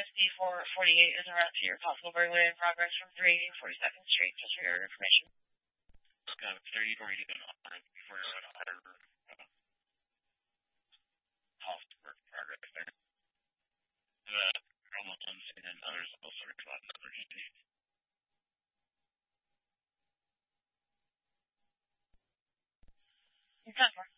SD 448 is a route to your possible burglary in progress from 380 42nd Street, just for your information. Okay, 30 or even on for higher possible progress there. Almost unseen and others also respond to emergency. You're done for.